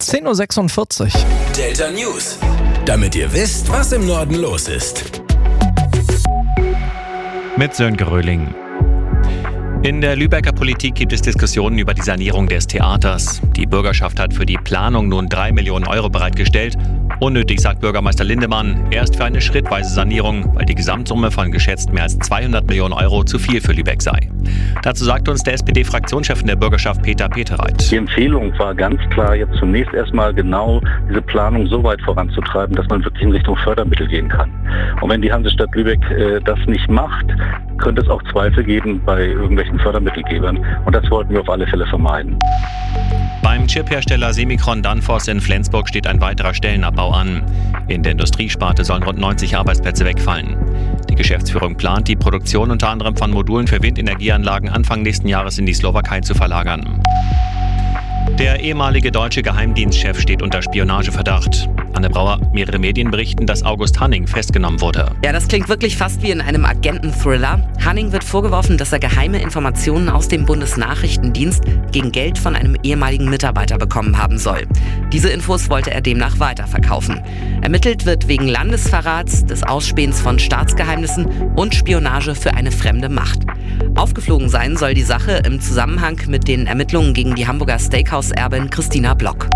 10.46 Uhr. Delta News. Damit ihr wisst, was im Norden los ist. Mit Sönke Röhling. In der Lübecker Politik gibt es Diskussionen über die Sanierung des Theaters. Die Bürgerschaft hat für die Planung nun 3 Millionen Euro bereitgestellt. Unnötig, sagt Bürgermeister Lindemann. Er ist für eine schrittweise Sanierung, weil die Gesamtsumme von geschätzt mehr als 200 Millionen Euro zu viel für Lübeck sei. Dazu sagt uns der SPD-Fraktionschef in der Bürgerschaft Peter Petereit. Die Empfehlung war ganz klar, jetzt zunächst erstmal genau diese Planung so weit voranzutreiben, dass man wirklich in Richtung Fördermittel gehen kann. Und wenn die Hansestadt Lübeck das nicht macht, könnte es auch Zweifel geben bei irgendwelchen Fördermittelgebern. Und das wollten wir auf alle Fälle vermeiden. Beim Chiphersteller Semicron Danfoss in Flensburg steht ein weiterer Stellenabbau an. In der Industriesparte sollen rund 90 Arbeitsplätze wegfallen. Die Geschäftsführung plant, die Produktion unter anderem von Modulen für Windenergieanlagen Anfang nächsten Jahres in die Slowakei zu verlagern. Der ehemalige deutsche Geheimdienstchef steht unter Spionageverdacht. Anne Brauer, mehrere Medien berichten, dass August Hanning festgenommen wurde. Ja, das klingt wirklich fast wie in einem Agenten-Thriller. Hanning wird vorgeworfen, dass er geheime Informationen aus dem Bundesnachrichtendienst gegen Geld von einem ehemaligen Mitarbeiter bekommen haben soll. Diese Infos wollte er demnach weiterverkaufen. Ermittelt wird wegen Landesverrats, des Ausspähens von Staatsgeheimnissen und Spionage für eine fremde Macht. Aufgeflogen sein soll die Sache im Zusammenhang mit den Ermittlungen gegen die Hamburger Steakhouse-Erbin Christina Block.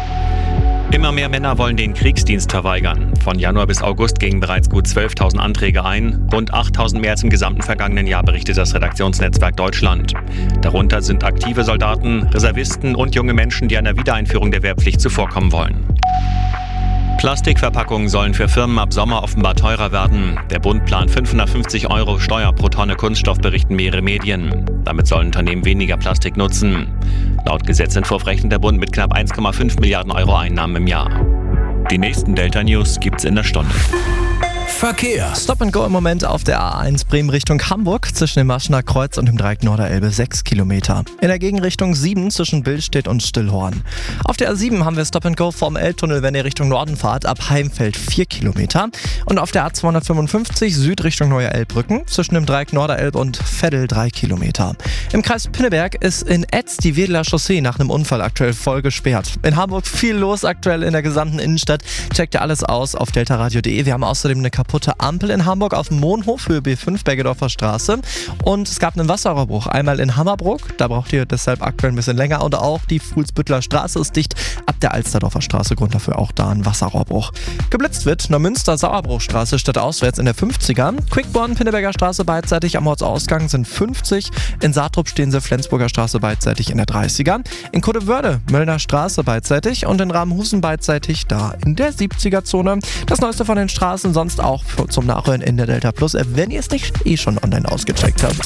Immer mehr Männer wollen den Kriegsdienst verweigern. Von Januar bis August gingen bereits gut 12.000 Anträge ein. Rund 8.000 mehr als im gesamten vergangenen Jahr, berichtet das Redaktionsnetzwerk Deutschland. Darunter sind aktive Soldaten, Reservisten und junge Menschen, die einer Wiedereinführung der Wehrpflicht zuvorkommen wollen. Plastikverpackungen sollen für Firmen ab Sommer offenbar teurer werden. Der Bund plant 550 Euro Steuer pro Tonne Kunststoff, berichten mehrere Medien. Damit sollen Unternehmen weniger Plastik nutzen. Laut Gesetzentwurf rechnet der Bund mit knapp 1,5 Milliarden Euro Einnahmen im Jahr. Die nächsten Delta News gibt's in der Stunde. Verkehr. Stop and go im Moment auf der A1 Bremen Richtung Hamburg zwischen dem Maschener Kreuz und dem Dreieck Norderelbe 6 Kilometer. In der Gegenrichtung 7 zwischen Billstedt und Stillhorn. Auf der A7 haben wir Stop and go vom Elbtunnel, wenn ihr Richtung Norden fahrt, ab Heimfeld 4 Kilometer. Und auf der A255 Süd Richtung Neue Elbbrücken zwischen dem Dreieck Norderelbe und Veddel 3 Kilometer. Im Kreis Pinneberg ist in Etz die Wedeler Chaussee nach einem Unfall aktuell voll gesperrt. In Hamburg viel los aktuell in der gesamten Innenstadt. Checkt ihr alles aus auf deltaradio.de. Wir haben außerdem eine kaputte Ampel in Hamburg auf dem Mohnhof, Höhe B5, Bergedorfer Straße. Und es gab einen Wasserrohrbruch. Einmal in Hammerbrook, da braucht ihr deshalb aktuell ein bisschen länger. Und auch die Fuhlsbüttler Straße ist dicht. Ab der Alsterdorfer Straße, Grund dafür auch da ein Wasserrohrbruch. Geblitzt wird Neumünster-Sauerbruchstraße stadtauswärts in der 50er. Quickborn, Pinneberger Straße beidseitig am Ortsausgang sind 50. In Saatrup stehen sie Flensburger Straße beidseitig in der 30er. In Cottewörde, Möllner Straße beidseitig und in Ramhusen beidseitig da in der 70er-Zone. Das Neueste von den Straßen sonst auch zum Nachhören in der Delta Plus, wenn ihr es nicht schon online ausgecheckt habt.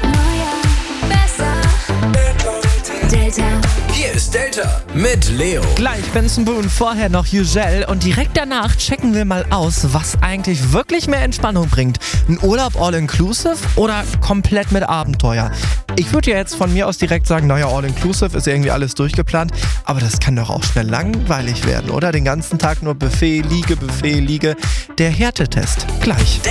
Delta. Hier ist Delta mit Leo. Gleich Benson Boone, vorher noch Ugel und direkt danach checken wir mal aus, was eigentlich wirklich mehr Entspannung bringt. Ein Urlaub all-inclusive oder komplett mit Abenteuer? Ich würde ja jetzt von mir aus direkt sagen, naja, all-inclusive ist irgendwie alles durchgeplant, aber das kann doch auch schnell langweilig werden, oder? Den ganzen Tag nur Buffet, Liege. Der Härtetest. Gleich.